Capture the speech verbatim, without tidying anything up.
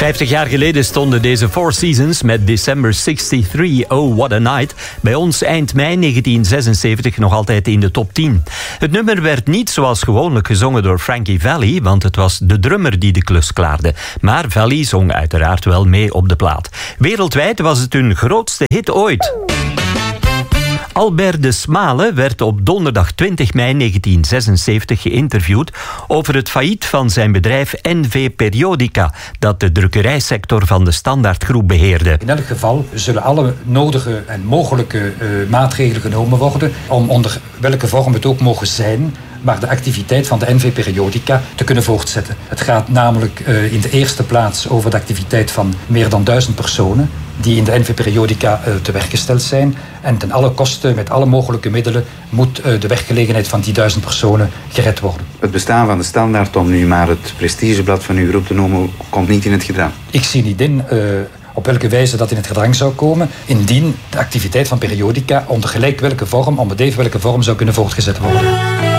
Vijftig jaar geleden stonden deze Four Seasons met December zesentachtig, Oh What a Night, bij ons eind mei negentien zesenzeventig nog altijd in de top tien. Het nummer werd niet zoals gewoonlijk gezongen door Frankie Valli, want het was de drummer die de klus klaarde. Maar Valli zong uiteraard wel mee op de plaat. Wereldwijd was het hun grootste hit ooit. Albert de Smale werd op donderdag twintig mei negentien zesenzeventig geïnterviewd over het failliet van zijn bedrijf N V Periodica, dat de drukkerijsector van de Standaardgroep beheerde. In elk geval zullen alle nodige en mogelijke uh, maatregelen genomen worden om onder welke vorm het ook mogen zijn, maar de activiteit van de N V Periodica te kunnen voortzetten. Het gaat namelijk uh, in de eerste plaats over de activiteit van meer dan duizend personen die in de N V Periodica uh, te werk gesteld zijn. En ten alle kosten, met alle mogelijke middelen, moet uh, de werkgelegenheid van die duizend personen gered worden. Het bestaan van de Standaard, om nu maar het prestigeblad van uw groep te noemen, komt niet in het gedrang. Ik zie niet in uh, op welke wijze dat in het gedrang zou komen, indien de activiteit van Periodica onder gelijk welke vorm, onder even welke vorm, zou kunnen voortgezet worden.